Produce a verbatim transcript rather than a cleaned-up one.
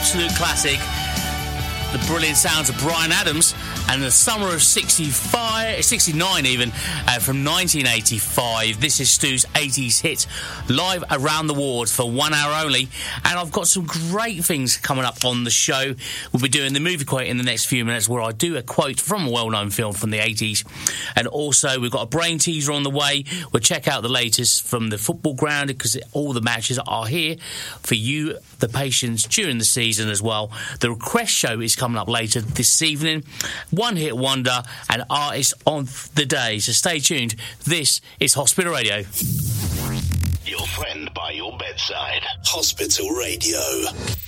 absolute classic. The brilliant sounds of Bryan Adams and the summer of sixty-five, sixty-nine even, uh, from nineteen eighty-five. This is Stu's eighties hit, live around the ward for one hour only. And I've got some great things coming up on the show. We'll be doing the movie quote in the next few minutes, where I do a quote from a well-known film from the eighties. And also, we've got a brain teaser on the way. We'll check out the latest from the football ground, because all the matches are here for you, the patients, during the season as well. The request show is coming up later this evening. One hit wonder and artist on the day. So stay tuned. This is Hospital Radio. Your friend by your bedside. Hospital Radio.